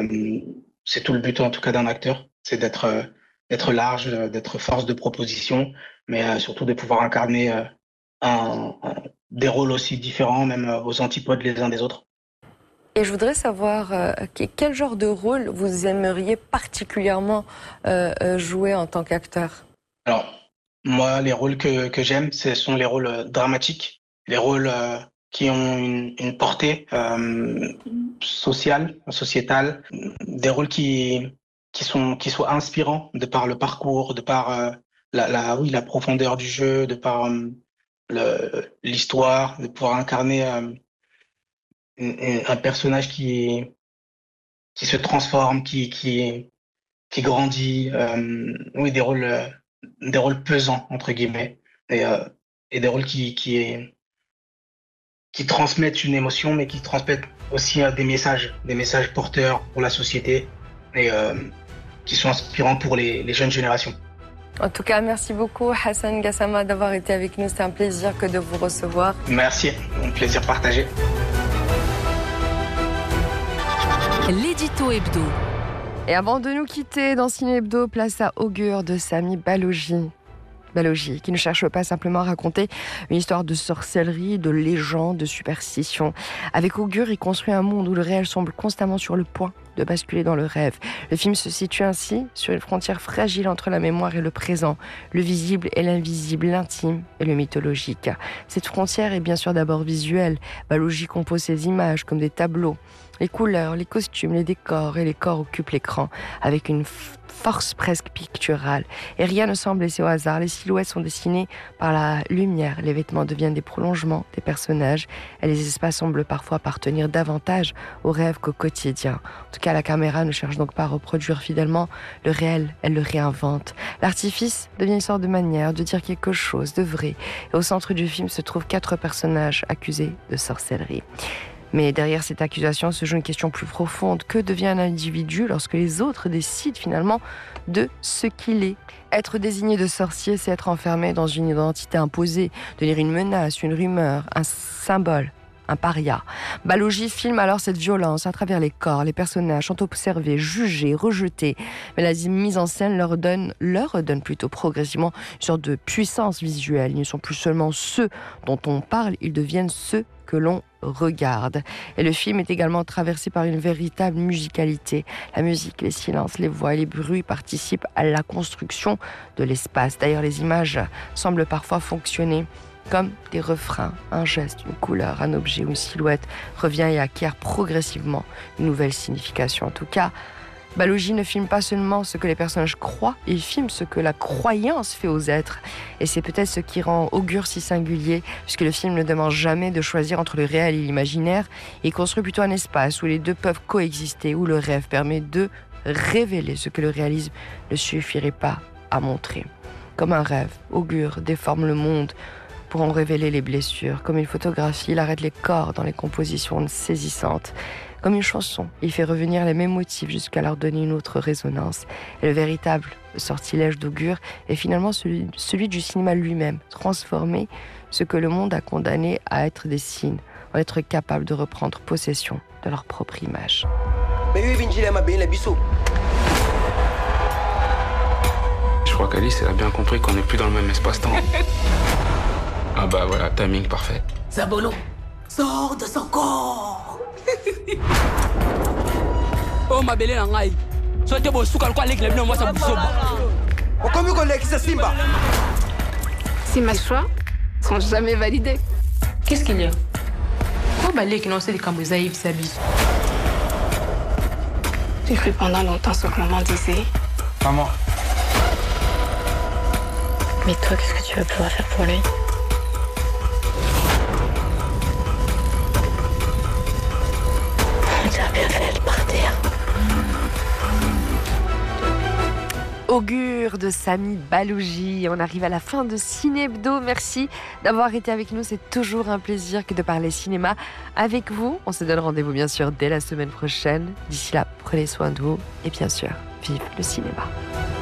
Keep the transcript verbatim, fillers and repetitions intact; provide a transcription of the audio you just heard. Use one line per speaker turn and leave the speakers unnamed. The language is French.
Euh, c'est tout le but, en tout cas, d'un acteur, c'est d'être euh, d'être large, euh, d'être force de proposition, mais euh, surtout de pouvoir incarner euh, un, un- des rôles aussi différents, même euh, aux antipodes les uns des autres.
Et je voudrais savoir euh, que- quel genre de rôle vous aimeriez particulièrement euh, euh, jouer en tant qu'acteur.
Alors, moi, les rôles que, que j'aime, ce sont les rôles euh, dramatiques, les rôles euh, qui ont une, une portée euh, sociale, sociétale, des rôles qui, qui sont, qui soient inspirants de par le parcours, de par euh, la, la, oui, la profondeur du jeu, de par euh, le- l'histoire, de pouvoir incarner euh, un, un personnage qui, qui se transforme, qui, qui, qui grandit, euh, oui, des rôles, euh, des rôles pesants, entre guillemets, et, euh, et des rôles qui, qui, qui transmettent une émotion, mais qui transmettent aussi euh, des messages, des messages porteurs pour la société, et euh, qui sont inspirants pour les, les jeunes générations.
En tout cas, merci beaucoup Hassan Gassama d'avoir été avec nous. C'était un plaisir que de vous recevoir.
Merci, un plaisir partagé.
L'édito hebdo.
Et avant de nous quitter dans Ciné Hebdo, place à Augure de Sami Balogi. Balogi, qui ne cherche pas simplement à raconter une histoire de sorcellerie, de légende, de superstition. Avec Augure, il construit un monde où le réel semble constamment sur le point de basculer dans le rêve. Le film se situe ainsi sur une frontière fragile entre la mémoire et le présent, le visible et l'invisible, l'intime et le mythologique. Cette frontière est bien sûr d'abord visuelle. Balogi compose ses images comme des tableaux. Les couleurs, les costumes, les décors et les corps occupent l'écran avec une force presque picturale. Et rien ne semble laissé au hasard. Les silhouettes sont dessinées par la lumière. Les vêtements deviennent des prolongements des personnages. Et les espaces semblent parfois appartenir davantage au rêve qu'au quotidien. En tout cas, la caméra ne cherche donc pas à reproduire fidèlement le réel. Elle le réinvente. L'artifice devient une sorte de manière de dire quelque chose de vrai. Et au centre du film se trouvent quatre personnages accusés de sorcellerie. Mais derrière cette accusation se joue une question plus profonde. Que devient un individu lorsque les autres décident finalement de ce qu'il est ? Être désigné de sorcier, c'est être enfermé dans une identité imposée, devenir une menace, une rumeur, un symbole, un paria. Balogi filme alors cette violence à travers les corps. Les personnages sont observés, jugés, rejetés. Mais la mise en scène leur donne, leur donne plutôt progressivement une sorte de puissance visuelle. Ils ne sont plus seulement ceux dont on parle, ils deviennent ceux que l'on regarde. Et le film est également traversé par une véritable musicalité. La musique, les silences, les voix et les bruits participent à la construction de l'espace. D'ailleurs, les images semblent parfois fonctionner comme des refrains. Un geste, une couleur, un objet ou une silhouette revient et acquiert progressivement une nouvelle signification. En tout cas, Balogi ne filme pas seulement ce que les personnages croient, il filme ce que la croyance fait aux êtres. Et c'est peut-être ce qui rend Augure si singulier, puisque le film ne demande jamais de choisir entre le réel et l'imaginaire. Il construit plutôt un espace où les deux peuvent coexister, où le rêve permet de révéler ce que le réalisme ne suffirait pas à montrer. Comme un rêve, Augure déforme le monde pour en révéler les blessures. Comme une photographie, il arrête les corps dans les compositions saisissantes. Comme une chanson, il fait revenir les mêmes motifs jusqu'à leur donner une autre résonance. Et le véritable sortilège d'Augure est finalement celui, celui du cinéma lui-même, transformer ce que le monde a condamné à être des signes, en être capable de reprendre possession de leur propre image.
Je crois qu'Alice elle a bien compris qu'on n'est plus dans le même espace-temps. Ah bah voilà, timing parfait.
Zabolo, sors de son corps.
Oh ma belle nangai. Sote bo sukal kwa lek lebno moi ça busoba.
O comme qu'on lek ça Simba.
Ces ma choix sont jamais validés.
Qu'est-ce qu'il y a? Oh bah lek non c'est des cambrisaïs sabi.
J'ai cru pendant longtemps ce que maman disait.
Maman.
Mais toi, qu'est-ce que tu vas pouvoir faire pour lui? Tu as bien fait de partir.
Augure de Sami Balogi. On arrive à la fin de Ciné Hebdo. Merci d'avoir été avec nous. C'est toujours un plaisir que de parler cinéma avec vous. On se donne rendez-vous bien sûr dès la semaine prochaine. D'ici là, prenez soin de vous et bien sûr, vive le cinéma.